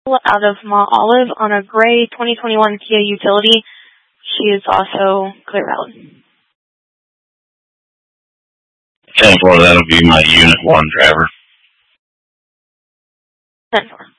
out of Mont Olive on a gray 2021 Kia Utility. She is also clear valid. 10-4, that'll be my Unit 1 driver. 10-4.